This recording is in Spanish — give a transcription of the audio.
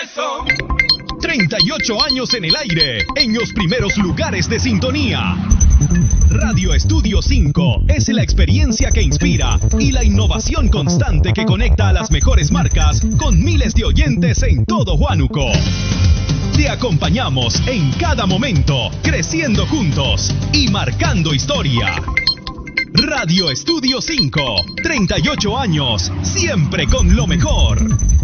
son. 38 años en el aire, en los primeros lugares de sintonía. Radio Estudio 5 es la experiencia que inspira y la innovación constante que conecta a las mejores marcas con miles de oyentes en todo Huánuco. Te acompañamos en cada momento, creciendo juntos y marcando historia. Radio Estudio 5, 38 años, siempre con lo mejor.